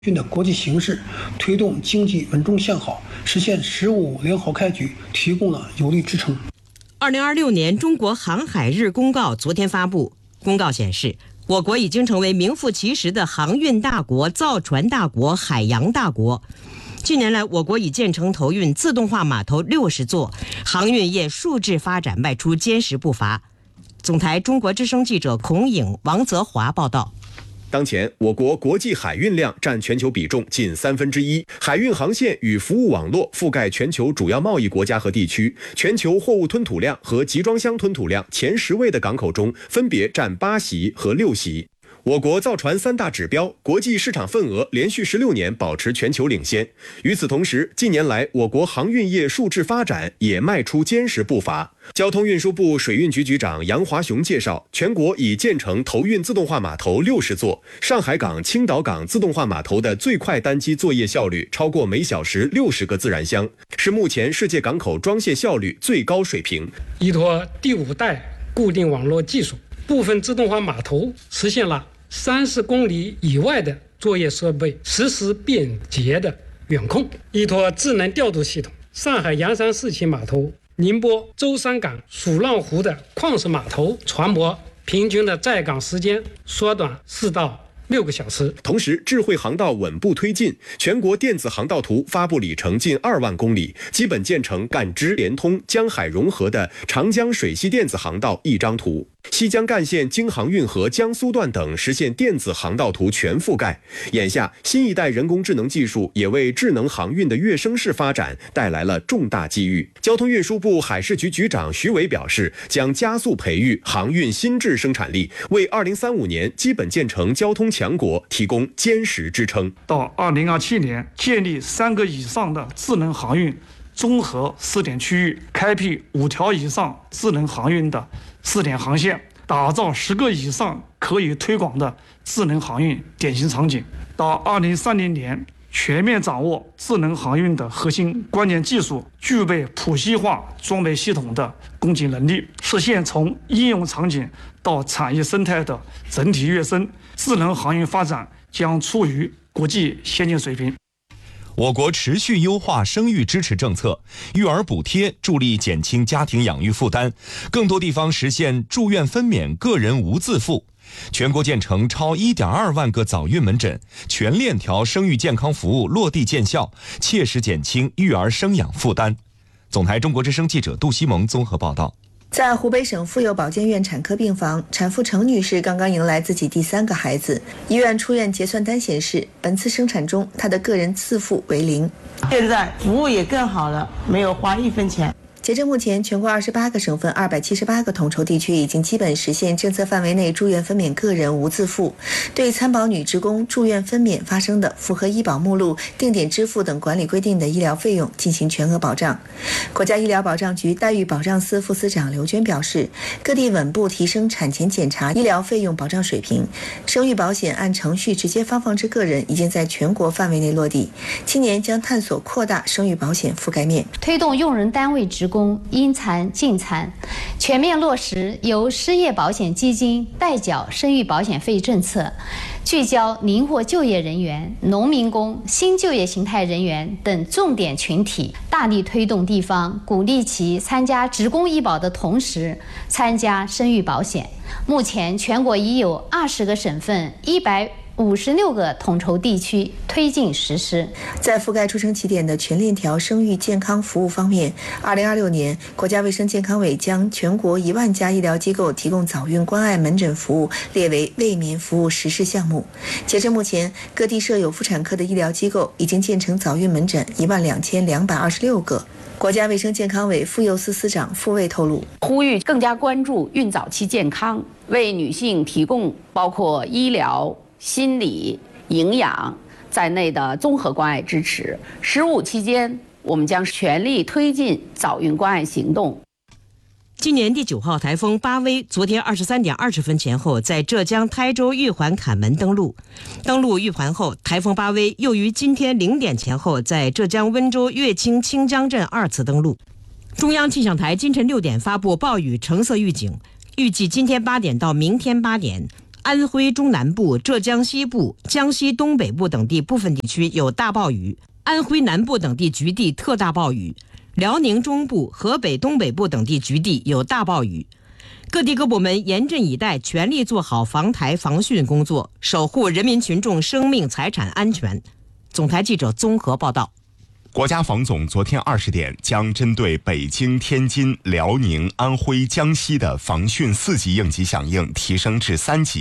运的国际形势，推动经济稳中向好，实现“15良好开局”提供了有力支撑。 2026年中国航海日公告昨天发布，公告显示，我国已经成为名副其实的航运大国、造船大国、海洋大国。近年来，我国已建成投运自动化码头60座，航运业数质发展迈出坚实步伐。总台中国之声记者孔颖、王泽华报道。 当前，我国国际海运量占全球比重近1/3，海运航线与服务网络覆盖全球主要贸易国家和地区，全球货物吞吐量和集装箱吞吐量前10位的港口中，分别占8席和6席。我国造船3大指标，国际市场份额连续16年保持全球领先。与此同时，近年来我国航运业数质发展也迈出坚实步伐。交通运输部水运局局长杨华雄介绍，全国已建成投运自动化码头60座，上海港、青岛港自动化码头的最快单机作业效率超过每小时60个自然箱，是目前世界港口装卸效率最高水平。 依托第5代固定网络技术，部分自动化码头实现了30公里以外的作业设备实时便捷的远控。依托智能调度系统，上海洋山4期码头、宁波舟山港、蜀浪湖的矿石码头船舶平均的在港时间缩短4到6个小时。 同时，智慧航道稳步推进，全国电子航道图发布里程近2万公里，基本建成赣支联通、江海融合的长江水系电子航道一张图。西江干线京杭运河江苏段等实现电子航道图全覆盖。眼下，新一代人工智能技术也为智能航运的跃升式发展带来了重大机遇。交通运输部海事局局长徐伟表示，将加速培育航运新质生产力，为2035年基本建成交通强国提供坚实支撑。 到2027年，建立3个以上的智能航运综合试点区域，开辟5条以上智能航运的试点航线，打造10个以上可以推广的智能航运典型场景。到2030年，全面掌握智能航运的核心关键技术，具备普系化装备系统的供给能力，实现从应用场景到产业生态的整体跃升。智能航运发展将处于国际先进水平。 我国持续优化生育支持政策，育儿补贴助力减轻家庭养育负担，更多地方实现住院分娩个人无自付。全国建成超1.2万个早孕门诊，全链条生育健康服务落地见效，切实减轻育儿生养负担。总台中国之声记者杜西蒙综合报道。 在湖北省妇幼保健院产科病房，产妇程女士刚刚迎来自己第3个孩子。医院出院结算单显示，本次生产中她的个人自付为0。 现在服务也更好了，没有花1分钱。 截至目前，全国28个省份278个统筹地区已经基本实现政策范围内住院分娩个人无自付，对参保女职工住院分娩发生的符合医保目录、定点支付等管理规定的医疗费用进行全额保障。国家医疗保障局待遇保障司副司长刘娟表示，各地稳步提升产前检查医疗费用保障水平，生育保险按程序直接发放至个人已经在全国范围内落地，今年将探索扩大生育保险覆盖面， 推动用人单位职工因残尽残，全面落实由失业保险基金代缴生育保险费政策，聚焦灵活就业人员、农民工、新就业形态人员等重点群体，大力推动地方鼓励其参加职工医保的同时参加生育保险。目前全国已有20个省份156个统筹地区推进实施。 在覆盖出生起点的全链条生育健康服务方面，2026年，国家卫生健康委将全国1万家医疗机构提供早孕关爱门诊服务列为为民服务实施项目。截至目前，各地设有妇产科的医疗机构已经建成早孕门诊12226个。国家卫生健康委妇幼司司长傅卫透露， 呼吁更加关注孕早期健康，为女性提供包括医疗、心理、营养在内的综合关爱支持。15期间，我们将全力推进早孕关爱行动。 今年第9号台风巴威昨天23点20分前后在浙江台州玉环坎门登陆玉环后，台风巴威又于今天0点前后在浙江温州乐清清江镇2次登陆。中央气象台今晨6点发布暴雨橙色预警，预计今天8点到明天8点安徽中南部、浙江西部、江西东北部等地部分地区有大暴雨，安徽南部等地局地特大暴雨，辽宁中部、河北东北部等地局地有大暴雨。各地各部门严阵以待，全力做好防台防汛工作，守护人民群众生命财产安全。总台记者综合报道。 国家防总昨天20点将针对北京、天津、辽宁、安徽、江西的防汛4级应急响应提升至3级。